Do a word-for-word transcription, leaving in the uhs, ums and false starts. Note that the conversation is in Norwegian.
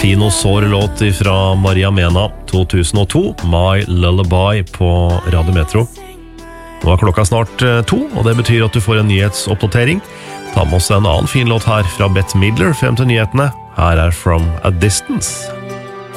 fin og sår låt fra Maria Mena, to tusen og to, My Lullaby på Radio Metro. Nå er klokka snart to, og det betyr at du får en nyhetsoppdatering. Ta med oss en annen fin låt her fra Bette Midler frem til nyhetene. Her er From a Distance.